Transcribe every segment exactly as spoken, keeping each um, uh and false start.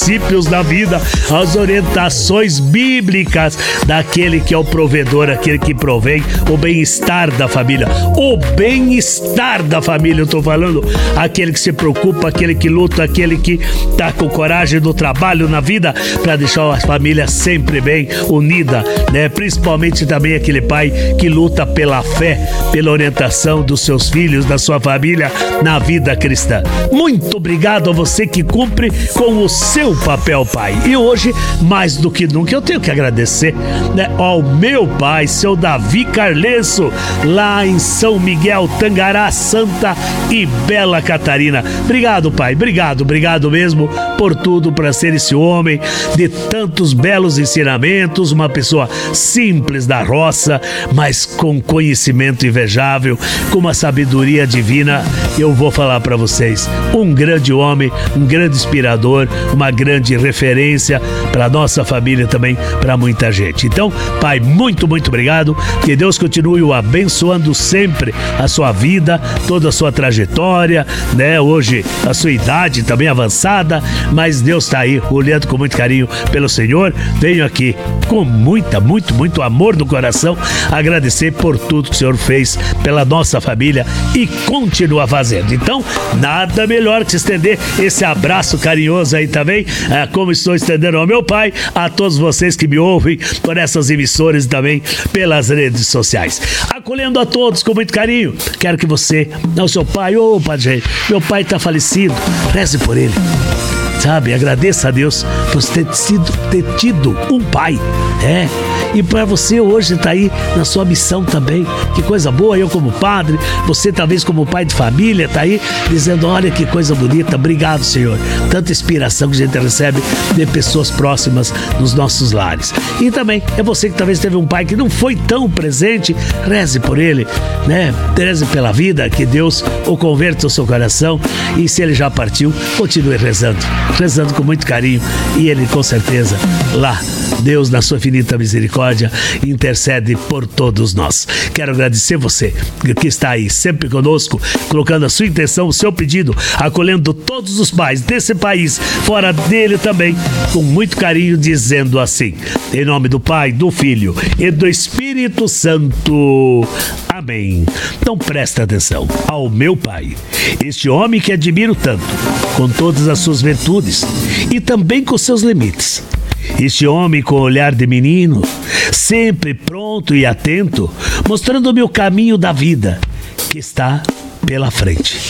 princípios da vida, as orientações bíblicas daquele que é o provedor, aquele que provém o bem-estar da família. O bem-estar da família, eu tô falando, aquele que se preocupa, aquele que luta, aquele que tá com coragem no trabalho, na vida, para deixar a família sempre bem unida, né? Principalmente também aquele pai que luta pela fé, pela orientação dos seus filhos, da sua família na vida cristã. Muito obrigado a você que cumpre com o seu papel, pai. E hoje, mais do que nunca, eu tenho que agradecer, né, ao meu pai, seu Davi Carlesso, lá em São Miguel, Tangará, Santa e Bela Catarina. Obrigado, pai. Obrigado, obrigado mesmo por tudo, para ser esse homem de tantos belos ensinamentos, uma pessoa simples da roça, mas com conhecimento invejável, com uma sabedoria divina. Eu vou falar para vocês, um grande homem, um grande inspirador, uma grande referência para nossa família também, para muita gente. Então, pai, muito, muito obrigado. Que Deus continue o abençoando sempre a sua vida, toda a sua trajetória, né? Hoje a sua idade também avançada, mas Deus está aí olhando com muito carinho pelo Senhor. Venho aqui com muita, muito, muito amor no coração agradecer por tudo que o Senhor fez pela nossa família e continua fazendo. Então, nada melhor que estender esse abraço carinhoso aí também, é, como estou estendendo ao meu pai, a todos vocês que me ouvem por essas emissoras e também pelas redes sociais. Acolhendo a todos com muito carinho, quero que você, não, seu pai, ô oh, padre, meu pai está falecido, reze por ele. Sabe, agradeça a Deus por ter, sido, ter tido um pai, é, e para você hoje estar tá aí na sua missão também, que coisa boa, eu como padre, você talvez como pai de família, está aí dizendo, olha que coisa bonita, obrigado, Senhor, tanta inspiração que a gente recebe de pessoas próximas nos nossos lares. E também é você que talvez teve um pai que não foi tão presente, reze por ele, né, reze pela vida, que Deus o converta ao seu coração, e se ele já partiu, continue rezando, rezando com muito carinho, e ele com certeza lá, Deus na sua infinita misericórdia intercede por todos nós. Quero agradecer você que está aí sempre conosco, colocando a sua intenção, o seu pedido, acolhendo todos os pais desse país, fora dele também, com muito carinho, dizendo assim, em nome do Pai, do Filho e do Espírito Santo. Amém. Então presta atenção ao meu pai, este homem que admiro tanto, com todas as suas virtudes e também com seus limites. Este homem com olhar de menino, sempre pronto e atento, mostrando-me o caminho da vida que está pela frente.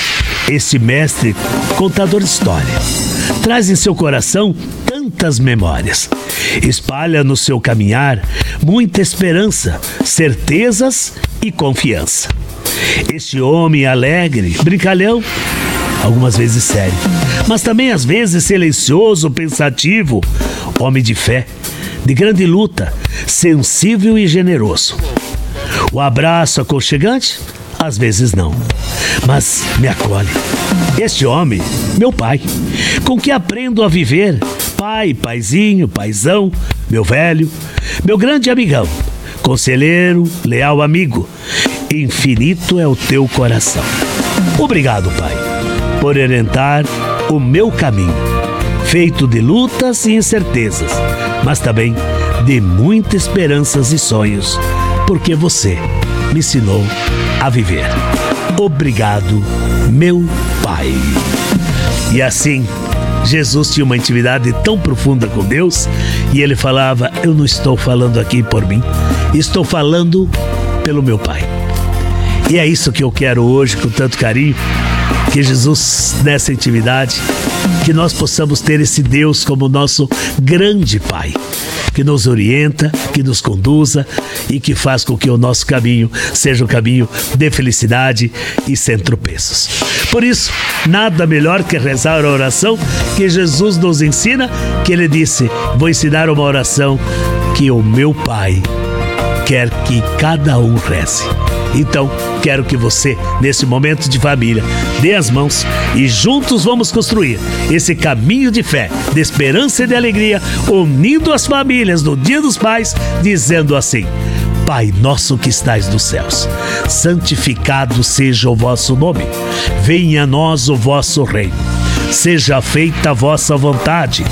Esse mestre, contador de história, traz em seu coração tantas memórias. Espalha no seu caminhar muita esperança, certezas e confiança. Este homem alegre, brincalhão, algumas vezes sério, mas também às vezes silencioso, pensativo, homem de fé, de grande luta, sensível e generoso. O abraço aconchegante? Às vezes não, mas me acolhe. Este homem, meu pai, com que aprendo a viver, pai, paizinho, paizão, meu velho, meu grande amigão, conselheiro, leal amigo, infinito é o teu coração. Obrigado, pai, por orientar o meu caminho, feito de lutas e incertezas, mas também de muitas esperanças e sonhos, porque você me ensinou a viver. Obrigado, meu pai. E assim, Jesus tinha uma intimidade tão profunda com Deus, e ele falava, eu não estou falando aqui por mim, estou falando pelo meu pai. E é isso que eu quero hoje, com tanto carinho, que Jesus, nessa intimidade, que nós possamos ter esse Deus como nosso grande Pai, que nos orienta, que nos conduza e que faz com que o nosso caminho seja um caminho de felicidade e sem tropeços. Por isso, nada melhor que rezar a oração que Jesus nos ensina, que ele disse, vou ensinar uma oração que o meu Pai quer que cada um reze. Então, quero que você, nesse momento de família, dê as mãos e juntos vamos construir esse caminho de fé, de esperança e de alegria, unindo as famílias no Dia dos Pais, dizendo assim, Pai nosso que estais nos céus, santificado seja o vosso nome, venha a nós o vosso reino, seja feita a vossa vontade,